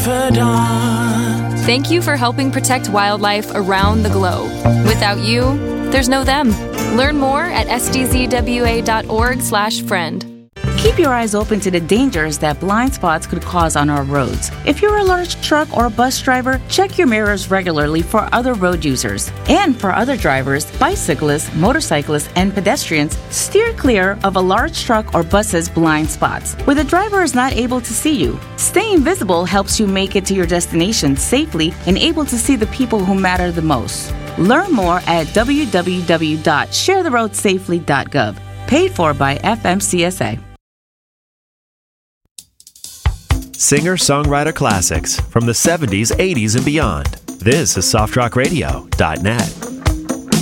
confidant. Thank you for helping protect wildlife around the globe. Without you, there's no them. Learn more at sdzwa.org/friend. Keep your eyes open to the dangers that blind spots could cause on our roads. If you're a large truck or bus driver, check your mirrors regularly for other road users. And for other drivers, bicyclists, motorcyclists, and pedestrians, steer clear of a large truck or bus's blind spots, where the driver is not able to see you. Staying visible helps you make it to your destination safely and able to see the people who matter the most. Learn more at www.sharetheroadsafely.gov. Paid for by FMCSA. Singer-songwriter classics from the 70s, 80s, and beyond. This is softrockradio.net.